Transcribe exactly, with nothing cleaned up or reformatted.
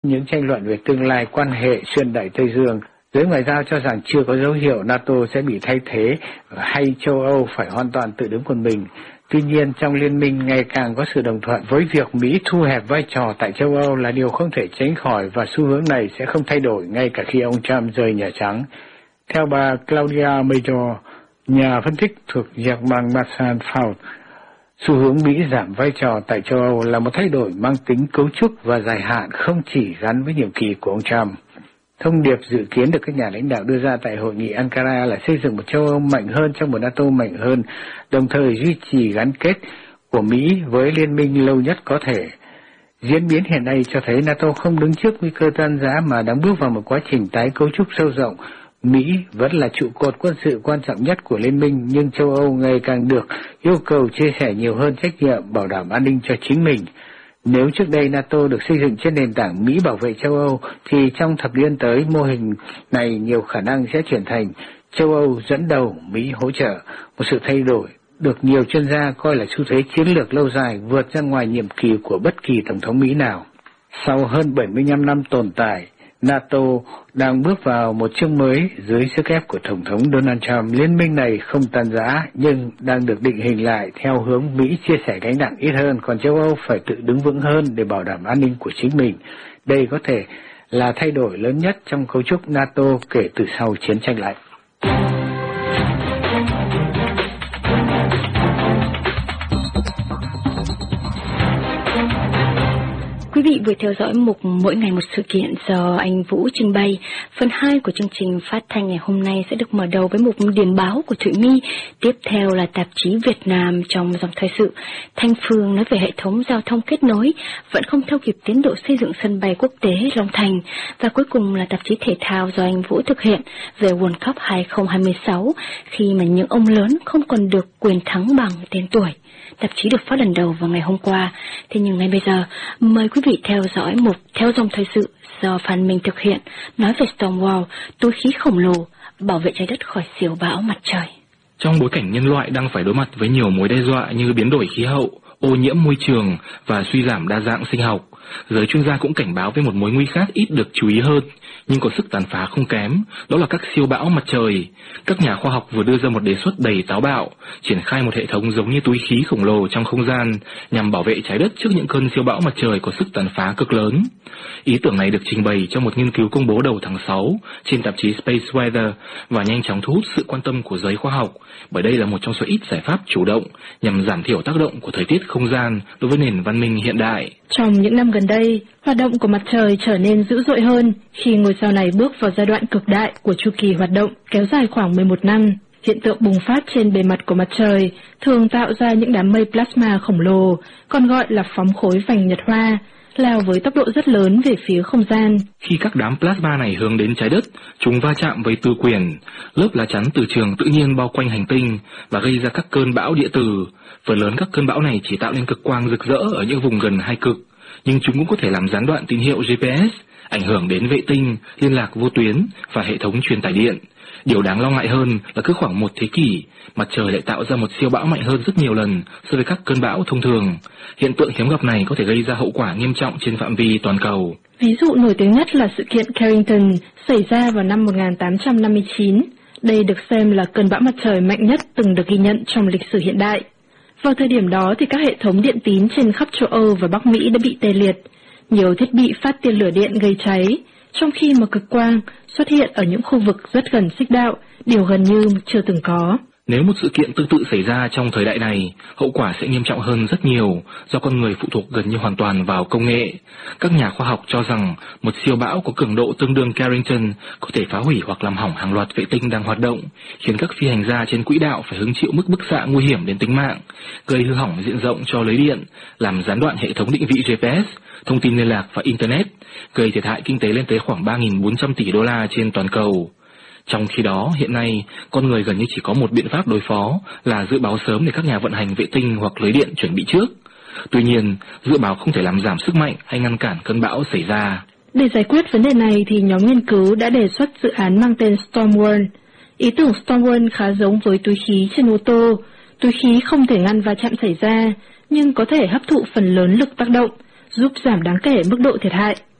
Những tranh luận về tương lai quan hệ xuyên Đại Tây Dương, giới ngoại giao cho rằng chưa có dấu hiệu NATO sẽ bị thay thế hay châu Âu phải hoàn toàn tự đứng một mình. Tuy nhiên, trong liên minh ngày càng có sự đồng thuận với việc Mỹ thu hẹp vai trò tại châu Âu là điều không thể tránh khỏi, và xu hướng này sẽ không thay đổi ngay cả khi ông Trump rời Nhà Trắng. Theo bà Claudia Major, nhà phân tích thuộc German Marshall Fund, xu hướng Mỹ giảm vai trò tại châu Âu là một thay đổi mang tính cấu trúc và dài hạn, không chỉ gắn với nhiệm kỳ của ông Trump. Thông điệp dự kiến được các nhà lãnh đạo đưa ra tại hội nghị Ankara là xây dựng một châu Âu mạnh hơn trong một NATO mạnh hơn, đồng thời duy trì gắn kết của Mỹ với liên minh lâu nhất có thể. Diễn biến hiện nay cho thấy NATO không đứng trước nguy cơ tan rã mà đang bước vào một quá trình tái cấu trúc sâu rộng. Mỹ vẫn là trụ cột quân sự quan trọng nhất của liên minh, nhưng châu Âu ngày càng được yêu cầu chia sẻ nhiều hơn trách nhiệm bảo đảm an ninh cho chính mình. Nếu trước đây NATO được xây dựng trên nền tảng Mỹ bảo vệ châu Âu, thì trong thập niên tới mô hình này nhiều khả năng sẽ chuyển thành châu Âu dẫn đầu, Mỹ hỗ trợ, một sự thay đổi được nhiều chuyên gia coi là xu thế chiến lược lâu dài vượt ra ngoài nhiệm kỳ của bất kỳ tổng thống Mỹ nào. Sau hơn bảy mươi lăm năm tồn tại, NATO đang bước vào một chương mới dưới sức ép của Tổng thống Donald Trump. Liên minh này không tan rã nhưng đang được định hình lại theo hướng Mỹ chia sẻ gánh nặng ít hơn, còn châu Âu phải tự đứng vững hơn để bảo đảm an ninh của chính mình. Đây có thể là thay đổi lớn nhất trong cấu trúc NATO kể từ sau chiến tranh lạnh. Quý vị vừa theo dõi mục Mỗi ngày một sự kiện do anh Vũ trình bày. Phần hai của chương trình phát thanh ngày hôm nay sẽ được mở đầu với mục điểm báo của Thụy My. Tiếp theo là tạp chí Việt Nam trong dòng thời sự. Thanh Phương nói về hệ thống giao thông kết nối vẫn không theo kịp tiến độ xây dựng sân bay quốc tế Long Thành. Và cuối cùng là tạp chí thể thao do anh Vũ thực hiện về World Cup hai không hai sáu, khi mà những ông lớn không còn được quyền thắng bằng tên tuổi. Tạp chí được phát lần đầu vào ngày hôm qua. Thế nhưng ngay bây giờ, mời quý vị theo dõi mục Theo dòng thời sự do Phan Minh thực hiện, nói về Stonewall, túi khí khổng lồ, bảo vệ trái đất khỏi siêu bão mặt trời. Trong bối cảnh nhân loại đang phải đối mặt với nhiều mối đe dọa như biến đổi khí hậu, ô nhiễm môi trường và suy giảm đa dạng sinh học, giới chuyên gia cũng cảnh báo về một mối nguy khác ít được chú ý hơn, nhưng có sức tàn phá không kém, đó là các siêu bão mặt trời. Các nhà khoa học vừa đưa ra một đề xuất đầy táo bạo, triển khai một hệ thống giống như túi khí khổng lồ trong không gian nhằm bảo vệ trái đất trước những cơn siêu bão mặt trời có sức tàn phá cực lớn. Ý tưởng này được trình bày trong một nghiên cứu công bố đầu tháng sáu trên tạp chí Space Weather và nhanh chóng thu hút sự quan tâm của giới khoa học, bởi đây là một trong số ít giải pháp chủ động nhằm giảm thiểu tác động của thời tiết không gian đối với nền văn minh hiện đại. Trong những năm gần đây, hoạt động của mặt trời trở nên dữ dội hơn khi ngôi sao này bước vào giai đoạn cực đại của chu kỳ hoạt động kéo dài khoảng mười một năm. Hiện tượng bùng phát trên bề mặt của mặt trời thường tạo ra những đám mây plasma khổng lồ, còn gọi là phóng khối vành nhật hoa, lao với tốc độ rất lớn về phía không gian. Khi các đám plasma này hướng đến trái đất, chúng va chạm với tư quyển, lớp lá chắn từ trường tự nhiên bao quanh hành tinh và gây ra các cơn bão địa tử. Phần lớn các cơn bão này chỉ tạo nên cực quang rực rỡ ở những vùng gần hai cực, nhưng chúng cũng có thể làm gián đoạn tín hiệu giê pê ét, ảnh hưởng đến vệ tinh, liên lạc vô tuyến và hệ thống truyền tải điện. Điều đáng lo ngại hơn là cứ khoảng một thế kỷ, mặt trời lại tạo ra một siêu bão mạnh hơn rất nhiều lần so với các cơn bão thông thường. Hiện tượng hiếm gặp này có thể gây ra hậu quả nghiêm trọng trên phạm vi toàn cầu. Ví dụ nổi tiếng nhất là sự kiện Carrington xảy ra vào năm một nghìn tám trăm năm mươi chín. Đây được xem là cơn bão mặt trời mạnh nhất từng được ghi nhận trong lịch sử hiện đại. Vào thời điểm đó thì các hệ thống điện tín trên khắp châu Âu và Bắc Mỹ đã bị tê liệt. Nhiều thiết bị phát tiên lửa điện gây cháy, trong khi mà cực quang xuất hiện ở những khu vực rất gần xích đạo, điều gần như chưa từng có. Nếu một sự kiện tương tự xảy ra trong thời đại này, hậu quả sẽ nghiêm trọng hơn rất nhiều do con người phụ thuộc gần như hoàn toàn vào công nghệ. Các nhà khoa học cho rằng một siêu bão có cường độ tương đương Carrington có thể phá hủy hoặc làm hỏng hàng loạt vệ tinh đang hoạt động, khiến các phi hành gia trên quỹ đạo phải hứng chịu mức bức xạ nguy hiểm đến tính mạng, gây hư hỏng diện rộng cho lưới điện, làm gián đoạn hệ thống định vị giê pê ét, thông tin liên lạc và Internet, gây thiệt hại kinh tế lên tới khoảng ba nghìn bốn trăm tỷ đô la trên toàn cầu. Trong khi đó, hiện nay, con người gần như chỉ có một biện pháp đối phó là dự báo sớm để các nhà vận hành vệ tinh hoặc lưới điện chuẩn bị trước. Tuy nhiên, dự báo không thể làm giảm sức mạnh hay ngăn cản cơn bão xảy ra. Để giải quyết vấn đề này thì nhóm nghiên cứu đã đề xuất dự án mang tên Stormworld. Ý tưởng Stormworld khá giống với túi khí trên ô tô. Túi khí không thể ngăn va chạm xảy ra, nhưng có thể hấp thụ phần lớn lực tác động, giúp giảm đáng kể mức độ thiệt hại.